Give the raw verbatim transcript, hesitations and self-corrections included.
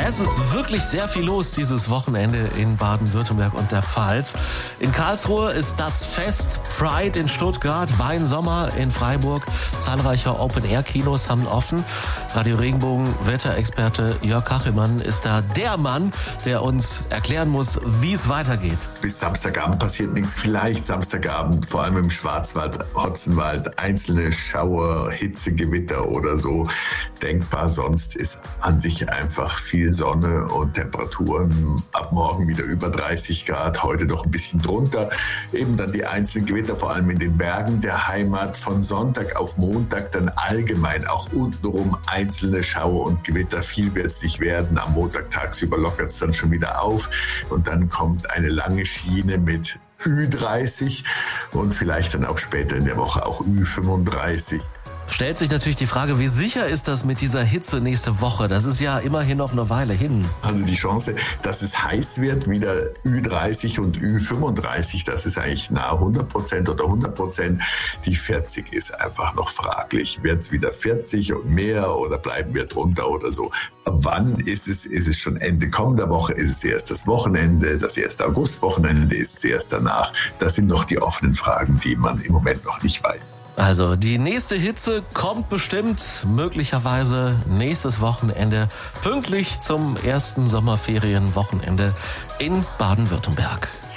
Es ist wirklich sehr viel los dieses Wochenende in Baden-Württemberg und der Pfalz. In Karlsruhe ist das Fest, Pride in Stuttgart, Weinsommer in Freiburg. Zahlreiche Open-Air-Kinos haben offen. Radio Regenbogen Wetterexperte Jörg Kachelmann ist da der Mann, der uns erklären muss, wie es weitergeht. Bis Samstagabend passiert nichts. Vielleicht Samstagabend, vor allem im Schwarzwald, Hotzenwald, einzelne Schauer, Hitze, Gewitter oder so denkbar. Sonst ist an sich einfach viel Sonne und Temperaturen ab morgen wieder über dreißig Grad, heute noch ein bisschen drunter. Eben dann die einzelnen Gewitter, vor allem in den Bergen der Heimat. Von Sonntag auf Montag dann allgemein auch untenrum einzelne Schauer und Gewitter. Viel wird es nicht werden. Am Montag tagsüber lockert es dann schon wieder auf und dann kommt eine lange Schiene mit Ü dreißig und vielleicht dann auch später in der Woche auch Ü fünfunddreißig. Stellt sich natürlich die Frage, wie sicher ist das mit dieser Hitze nächste Woche? Das ist ja immerhin noch eine Weile hin. Also die Chance, dass es heiß wird, wieder Ü dreißig und Ü fünfunddreißig, das ist eigentlich nahe hundert Prozent oder hundert Prozent. Die vierzig ist einfach noch fraglich. Wird es wieder vierzig und mehr oder bleiben wir drunter oder so? Wann ist es? Ist es schon Ende kommender Woche? Ist es erst das Wochenende? Das erste Augustwochenende? Ist es erst danach? Das sind noch die offenen Fragen, die man im Moment noch nicht weiß. Also die nächste Hitze kommt bestimmt möglicherweise nächstes Wochenende pünktlich zum ersten Sommerferienwochenende in Baden-Württemberg.